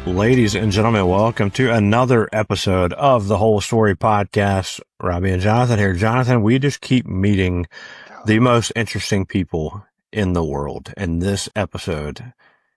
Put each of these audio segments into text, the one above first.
Ladies and gentlemen, welcome to another episode of the Whole Story Podcast. Robbie and Jonathan here. Jonathan, we just keep meeting the most interesting people in the world, and this episode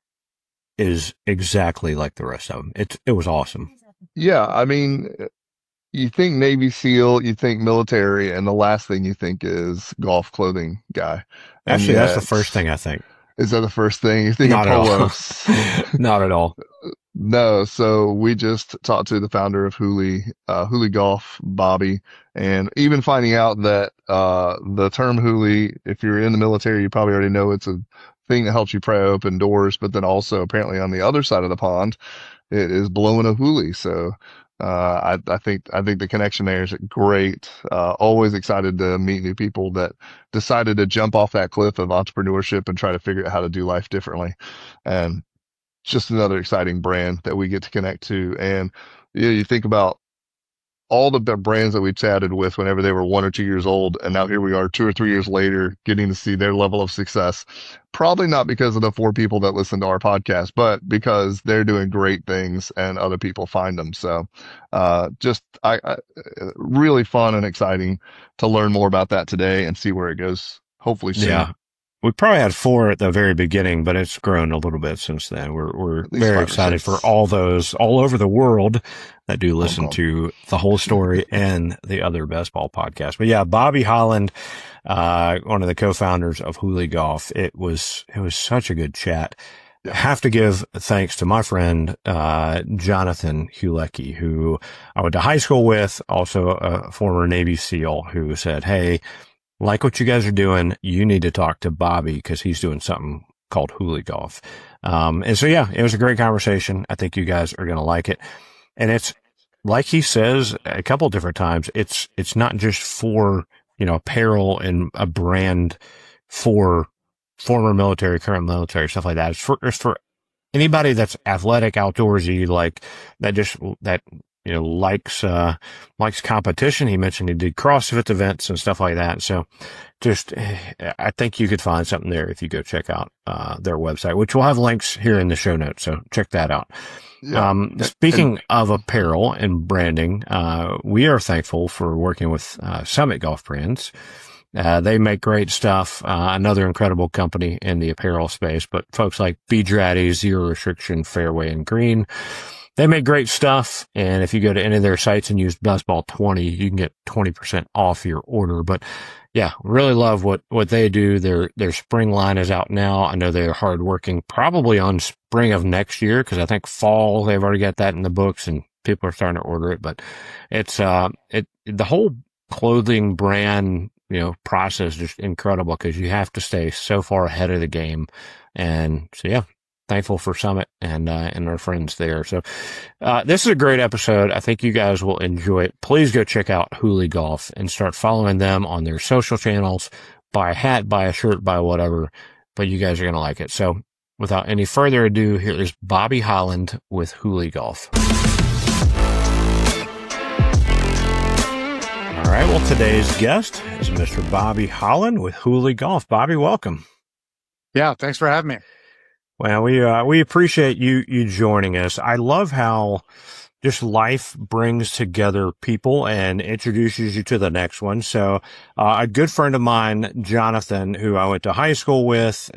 is exactly like the rest of them. It was awesome. Yeah, I mean, you think Navy SEAL, you think military, and the last thing you think is golf clothing guy. And Actually, that's the yet, first thing I think. is that the first thing? You think of Not at all. polos. Not at all. No, so we just talked to the founder of Hooley Golf, Bobby, and even finding out that the term Hooley, if you're in the military, you probably already know it's a thing that helps you pry open doors, but then also apparently on the other side of the pond, it is blowing a Hooley. So I think the connection there is great. Always excited to meet new people that decided to jump off that cliff of entrepreneurship and try to figure out how to do life differently. And just another exciting brand that we get to connect to. And yeah, you think about all the brands that we chatted with whenever they were 1 or 2 years old, and now here we are 2 or 3 years later getting to see their level of success. Probably not because of the 4 people that listen to our podcast, but because they're doing great things and other people find them. So, just really fun and exciting to learn more about that today and see where it goes. Hopefully soon. Yeah. We probably had 4 at the very beginning, but it's grown a little bit since then. We're At least very 5 or excited for 6. all those all over the world that do listen Honk, to the Whole Story and the other best ball podcasts. But yeah, Bobby Holland, one of the co-founders of Hooley Golf. It was such a good chat. Yeah. Have to give thanks to my friend, Jonathan Hulecki, who I went to high school with, also a former Navy SEAL, who said, "Hey, like what you guys are doing, you need to talk to Bobby because he's doing something called Hooley Golf." And so, yeah, it was a great conversation. I think you guys are going to like it. And it's like he says a couple of different times, it's not just for, apparel and a brand for former military, current military, stuff like that. It's for anybody that's athletic, outdoorsy, like that likes competition. He mentioned he did CrossFit events and stuff like that. So I think you could find something there if you go check out, their website, which we'll have links here in the show notes. So check that out. Yeah. Speaking of apparel and branding, we are thankful for working with, Summit Golf Brands. They make great stuff. Another incredible company in the apparel space, but folks like Bedrati, Zero Restriction, Fairway and Green, they make great stuff, and if you go to any of their sites and use BestBall20, you can get 20% off your order. But yeah, really love what they do. Their spring line is out now. I know they're hardworking, probably on spring of next year, because I think fall, they've already got that in the books and people are starting to order it. But it's, the whole clothing brand, process is just incredible because you have to stay so far ahead of the game. And so, yeah. Thankful for Summit and our friends there. So, this is a great episode. I think you guys will enjoy it. Please go check out Hooley Golf and start following them on their social channels. Buy a hat, buy a shirt, buy whatever, but you guys are going to like it. So without any further ado, here is Bobby Holland with Hooley Golf. All right. Well, today's guest is Mr. Bobby Holland with Hooley Golf. Bobby, welcome. Yeah. Thanks for having me. Well, we appreciate you joining us. I love how just life brings together people and introduces you to the next one. So, a good friend of mine, Jonathan, who I went to high school with,